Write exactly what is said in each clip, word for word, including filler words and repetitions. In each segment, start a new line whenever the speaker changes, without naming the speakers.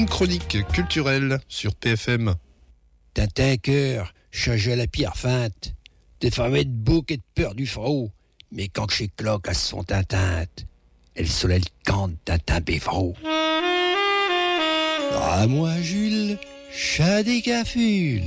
Une chronique culturelle sur P F M.
Tintin cœur, changeait la pierre feinte, déformait de bouc et de peur du frot, mais quand que chez cloque à son tintinte, elle solait le camp de Tintin Bévraud. Ah moi Jules, chat des cafules.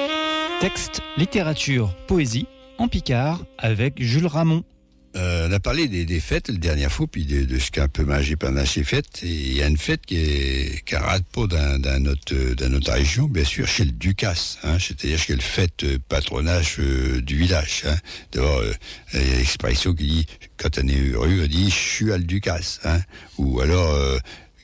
Texte, littérature, poésie, en Picard, avec Jules Ramon.
Euh, on a parlé des, des fêtes la dernière fois, puis de, de ce qu'un peu mangé pendant ces fêtes. Et il y a une fête qui est qui rate pas d'un, d'un autre, d'une autre région, bien sûr, chez le Ducasse. Hein, c'est-à-dire que c'est le fête patronage euh, du village. Hein. D'abord, euh, il y a l'expression qui dit, quand on est heureux, on dit « je suis à le Ducasse hein. ». Ou alors... Euh,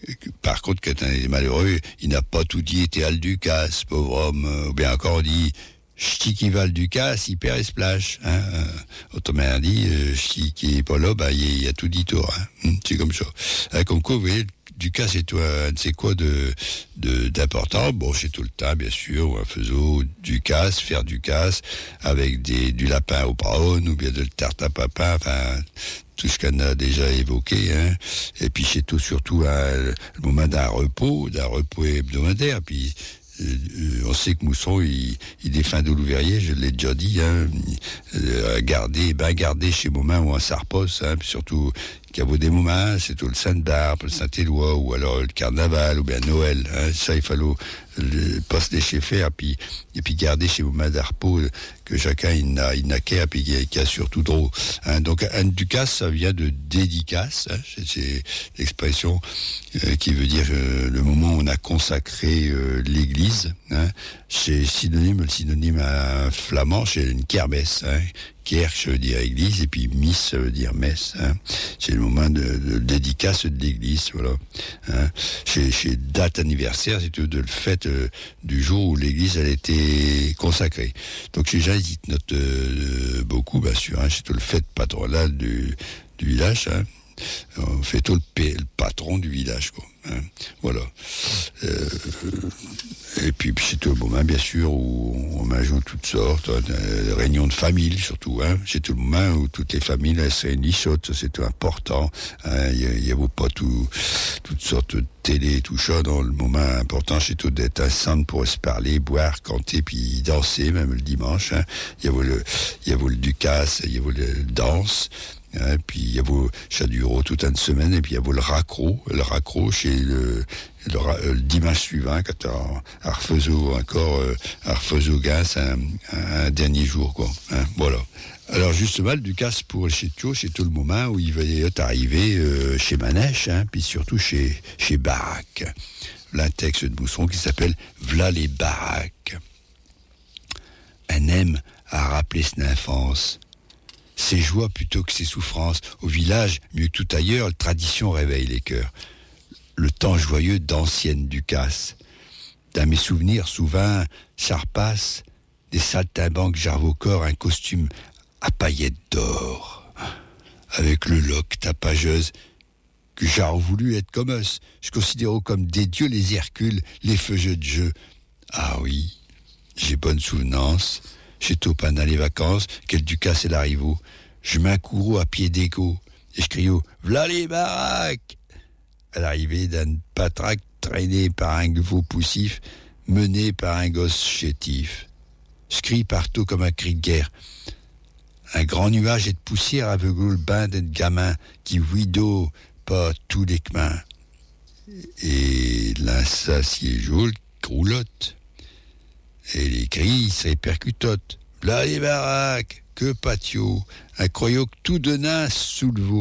par contre, quand on est malheureux, il n'a pas tout dit, était à le Ducasse, pauvre homme. Ou bien encore, on dit... Ch'ti qui va le Ducasse, il perd et splash. Hein. Euh, autrement dit, euh, Ch'ti qui est pas là, bah, il y a tout dit tour. Hein. Hum, c'est comme ça. Hein, comme quoi, vous voyez, Ducasse est toi, c'est quoi de, de, d'important? Bon, c'est tout le temps, bien sûr, un faisceau Ducasse, faire Ducasse, avec des, du lapin au braun, ou bien de le tarte à papin, enfin, tout ce qu'on a déjà évoqué, hein. Et puis c'est tout, surtout, hein, le moment d'un repos, d'un repos hebdomadaire, puis, Euh, on sait que Mousson, il, il défend de l'ouvrier, je l'ai déjà dit, hein, euh, garder, ben garder chez Moment où on s'en repose, hein, puis surtout qu'il y a des moments, c'est tout le Sainte-Barbe, le Saint-Éloi, ou alors le Carnaval, ou bien Noël, hein, ça il fallait le poste laisser faire, puis, et puis garder chez Moment d'Arpo, que chacun il n'a, il n'a qu'à, puis qu'il y a surtout drôle. Hein, donc un Ducasse, ça vient de dédicace, hein, c'est, c'est l'expression euh, qui veut dire euh, le moment où on a consacré euh, l'église. Hein, c'est synonyme, le synonyme à un flamand, c'est une kermesse. Hein, Kerk, ça veut dire église, et puis miss, ça veut dire messe. Hein. C'est le moment de, de dédicace de l'église, voilà. Hein. Chez, chez date anniversaire, c'est de le fait euh, du jour où l'église elle été consacrée. Donc les gens ils notent euh, beaucoup, bien sûr. Hein. C'est tout le fait patronal du, du village. Hein. On fait tout le, p- le patron du village, quoi. Hein. Voilà. Euh, et puis, puis c'est tout le moment, bien sûr, où on mange toutes sortes, hein, des réunions de famille, surtout. Hein. C'est tout le moment où toutes les familles elles se réunissent, ça c'est tout important. Hein. Il y a, il y a pas tout, toutes sortes de télé, tout ça. Dans le moment important, c'est tout d'être ensemble pour se parler, boire, canter, puis danser, même le dimanche. Hein. Il y a le, il y a le Ducasse, il y a le danse. Hein, puis il y a vos Chaduro toute une semaine, et puis il y a vos le raccro, le raccro chez le, le, le, le dimanche suivant, quand à Arfezo encore, euh, Arfezo Gas, un, un, un dernier jour, quoi. Hein, voilà. Alors justement, le Ducasse pour chez Tcho, c'est tout le moment où il va être arrivé euh, chez Manèche, hein, puis surtout chez, chez Baraque. Là, un texte de Mousson qui s'appelle V'là les baraques. Un aime à rappeler son enfance. Ses joies plutôt que ses souffrances. Au village, mieux que tout ailleurs, la tradition réveille les cœurs. Le temps joyeux d'anciennes Ducasse. Dans mes souvenirs, souvent, charpasse, des saltimbanques jarvent au corps un costume à paillettes d'or. Avec le loc tapageuse, que j'aurais voulu être comme eux. Je considère comme des dieux les Hercules, les feux de jeu. Ah oui, j'ai bonne souvenance. J'ai tout pendant les vacances, quel Ducasse est l'arrivo. Je m'accours à pied d'égo, et je crie au « V'là les baraques !» À l'arrivée d'un patraque traîné par un veau poussif, mené par un gosse chétif. Je crie partout comme un cri de guerre. Un grand nuage et de poussière aveugle le bain d'un gamin qui wido pas tous les chemins. Et l'insatié Joule groulotte. Et les cris se répercutotent. Là les baraques, que patio, un croyant que tout de nain sous le veau.